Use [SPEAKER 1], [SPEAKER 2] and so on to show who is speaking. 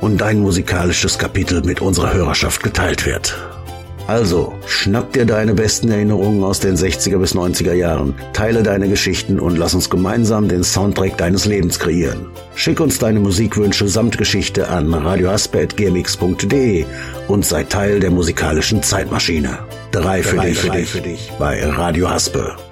[SPEAKER 1] und dein musikalisches Kapitel mit unserer Hörerschaft geteilt wird. Also, schnapp dir deine besten Erinnerungen aus den 60er bis 90er Jahren, teile deine Geschichten und lass uns gemeinsam den Soundtrack deines Lebens kreieren. Schick uns deine Musikwünsche samt Geschichte an radiohaspe@gmx.de und sei Teil der musikalischen Zeitmaschine. Drei für dich bei Radio Haspe.